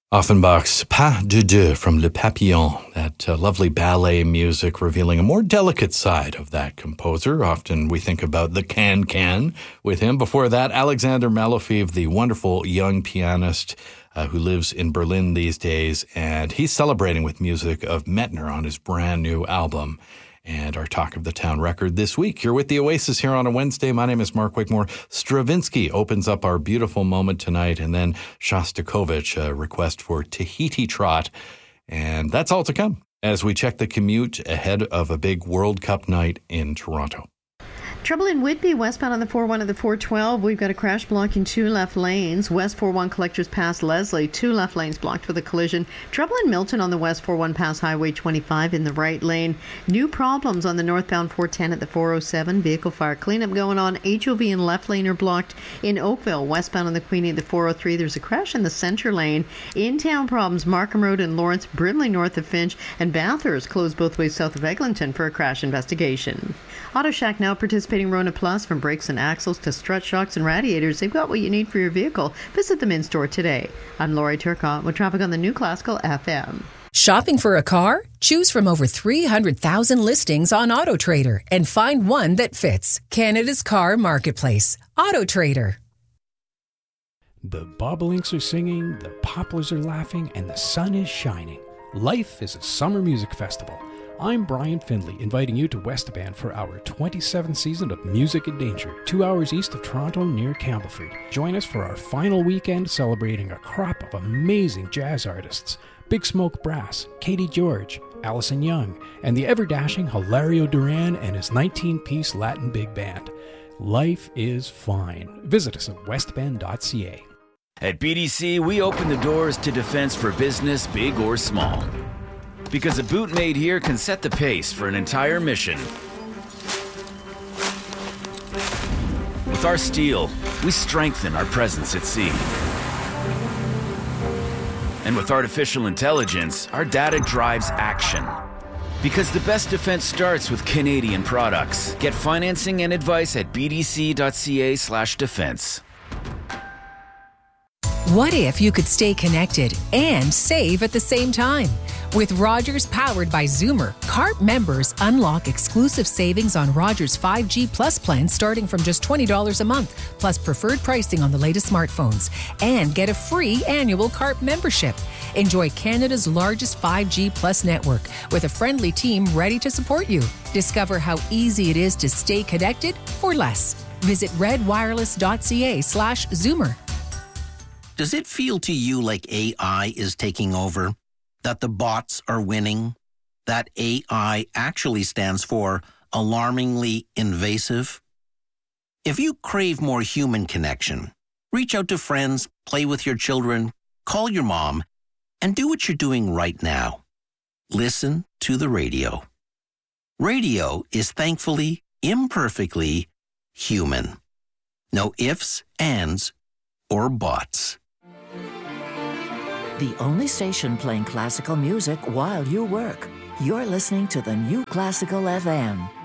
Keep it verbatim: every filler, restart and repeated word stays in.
Offenbach's Pas de Deux from Le Papillon, that uh, lovely ballet music revealing a more delicate side of that composer. Often we think about the can-can with him. Before that, Alexander Malofeev, the wonderful young pianist uh, who lives in Berlin these days, and he's celebrating with music of Mettner on his brand new album. And our Talk of the Town record this week. You're with the Oasis here on a Wednesday. My name is Mark Wigmore. Stravinsky opens up our beautiful moment tonight, and then Shostakovich, a request for Tahiti Trot. And that's all to come as we check the commute ahead of a big World Cup night in Toronto. Trouble in Whitby, westbound on the four one and the four twelve. We've got a crash blocking two left lanes. West four one collectors past Leslie, two left lanes blocked with a collision. Trouble in Milton on the west four one past Highway twenty-five in the right lane. New problems on the northbound four ten at the four oh seven. Vehicle fire cleanup going on. H O V and left lane are blocked in Oakville. Westbound on the Queenie at the four oh three. There's a crash in the center lane. In-town problems, Markham Road in Lawrence, Brimley north of Finch, and Bathurst closed both ways south of Eglinton for a crash investigation. Auto Shack now participating Rona Plus, from brakes and axles to strut shocks and radiators. They've got what you need for your vehicle. Visit them in store today. I'm Lori Turcotte with traffic on the New Classical F M. Shopping for a car? Choose from over three hundred thousand listings on AutoTrader and find one that fits. Canada's car marketplace. AutoTrader. The bobolinks are singing, the poplars are laughing, and the sun is shining. Life is a summer music festival. I'm Brian Findlay, inviting you to Westband for our twenty-seventh season of Music in Danger, two hours east of Toronto near Campbellford. Join us for our final weekend celebrating a crop of amazing jazz artists: Big Smoke Brass, Katie George, Allison Young, and the ever-dashing Hilario Duran and his nineteen-piece Latin big band. Life is fine. Visit us at westband dot c a. At B D C, we open the doors to defense for business, big or small. Because a boot made here can set the pace for an entire mission. With our steel, we strengthen our presence at sea. And with artificial intelligence, our data drives action. Because the best defense starts with Canadian products. Get financing and advice at b d c dot c a slash defense. What if you could stay connected and save at the same time? With Rogers powered by Zoomer, C A R P members unlock exclusive savings on Rogers five G Plus plans starting from just twenty dollars a month, plus preferred pricing on the latest smartphones. And get a free annual C A R P membership. Enjoy Canada's largest five G Plus network with a friendly team ready to support you. Discover how easy it is to stay connected for less. Visit redwireless dot c a slash Zoomer. Does it feel to you like A I is taking over? That the bots are winning? That A I actually stands for alarmingly invasive? If you crave more human connection, reach out to friends, play with your children, call your mom, and do what you're doing right now. Listen to the radio. Radio is thankfully, imperfectly human. No ifs, ands, or buts. The only station playing classical music while you work. You're listening to the New Classical F M.